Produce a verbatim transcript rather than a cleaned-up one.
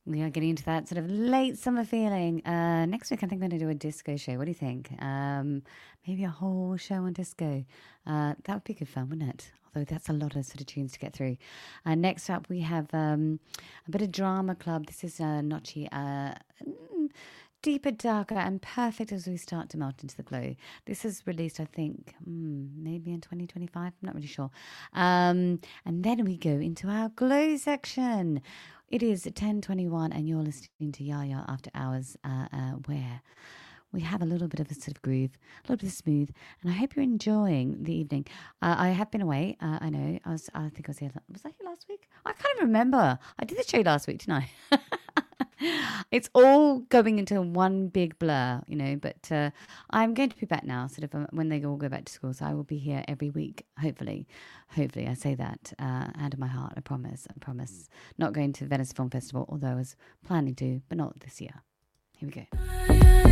We are getting into that sort of late summer feeling. Uh, next week, I think I'm going to do a disco show. What do you think? Um, maybe a whole show on disco. Uh, that would be good fun, wouldn't it? Although that's a lot of sort of tunes to get through. Uh, next up, we have um, a bit of Drama Club. This is uh, Notchi. Uh, mm, deeper, darker, and perfect as we start to melt into the glow. This is released, I think, mm, maybe in twenty twenty-five. I'm not really sure. Um, and then we go into our glow section. It is ten twenty-one, and you're listening to Yaya After Hours, uh, uh, where we have a little bit of a sort of groove, a little bit of smooth, and I hope you're enjoying the evening. Uh, I have been away. Uh, I know. I was. I think I was here. Was I here last week? I can't even remember. I did the show last week, didn't I? It's all going into one big blur, you know. But uh, I'm going to be back now, sort of um, when they all go back to school. So I will be here every week, hopefully. Hopefully, I say that uh, hand on my heart. I promise. I promise. Not going to Venice Film Festival, although I was planning to, but not this year. Here we go.